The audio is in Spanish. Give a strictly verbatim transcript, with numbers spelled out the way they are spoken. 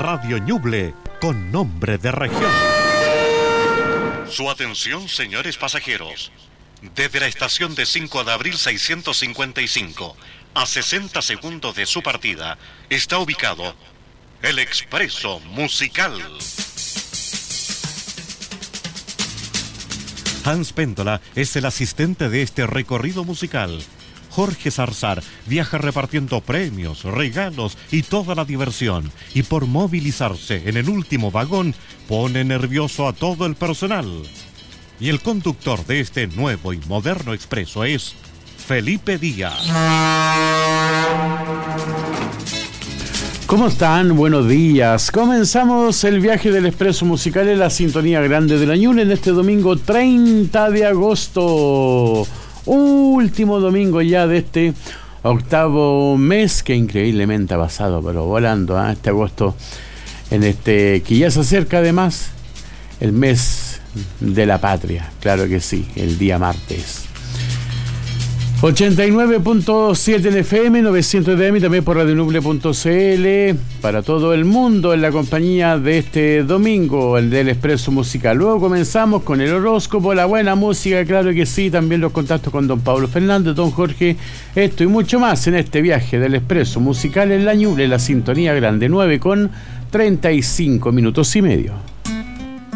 Radio Ñuble, con nombre de región. Su atención, señores pasajeros. Desde la estación de cinco de abril seiscientos cincuenta y cinco, a sesenta segundos de su partida, está ubicado el Expreso Musical. Hans Péndola es el asistente de este recorrido musical. Jorge Zarzar viaja repartiendo premios, regalos y toda la diversión. Y por movilizarse en el último vagón, pone nervioso a todo el personal. Y el conductor de este nuevo y moderno expreso es Felipe Díaz. ¿Cómo están? Buenos días. Comenzamos el viaje del Expreso Musical en la sintonía grande de la Ñuble en este domingo treinta de agosto. Último domingo ya de este octavo mes, que increíblemente ha pasado, pero volando, ¿eh? Este agosto, en este que ya se acerca además el mes de la patria, claro que sí, el día martes. ochenta y nueve punto siete en F M, novecientos de A M y también por radio ñuble punto c l para todo el mundo en la compañía de este domingo, el del Expreso Musical. Luego comenzamos con el horóscopo, la buena música, claro que sí, también los contactos con don Pablo Fernández, don Jorge, esto y mucho más en este viaje del Expreso Musical en la Ñuble, la sintonía grande, nueve con treinta y cinco minutos y medio.